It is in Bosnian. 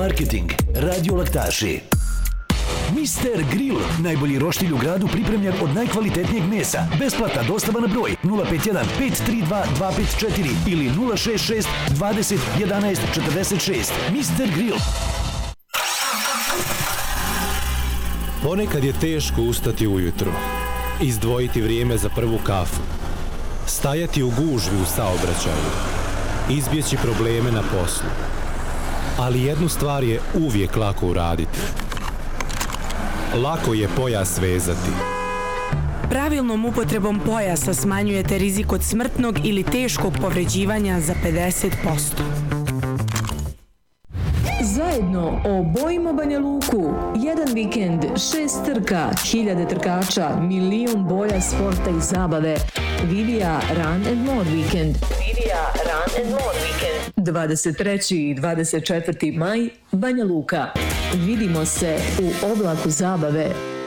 Marketing, Radio Laktaši. Mr. Grill, najbolji roštilj u gradu pripremljen od najkvalitetnijeg mesa. Besplatna dostava na broj 051 532 254 ili 066 20 11 46. Mr. Grill. Ponekad je teško ustati ujutro, izdvojiti vrijeme za prvu kafu, stajati u gužvi u saobraćaju, izbjeći probleme na poslu. Ali jednu stvar je uvijek lako uraditi. Lako je pojas vezati. Pravilnom upotrebom pojasa smanjujete rizik od smrtnog ili teškog povređivanja za 50%. Zajedno obojimo Banja Luku. Jedan vikend, 6 trka, 1000 trkača, milion boja sporta i zabave. Vivija Run and More Weekend. 23. i 24. maj, Banja Luka. Vidimo se u oblaku zabave.